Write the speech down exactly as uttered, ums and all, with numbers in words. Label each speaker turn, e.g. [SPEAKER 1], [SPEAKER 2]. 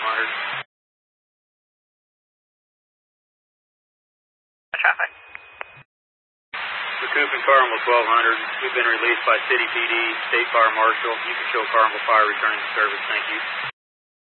[SPEAKER 1] hundred.
[SPEAKER 2] Traffic.
[SPEAKER 1] Recoup and Carmel twelve hundred. We've been released by City P D, State Fire Marshal. You can show Carmel Fire returning to service. Thank you.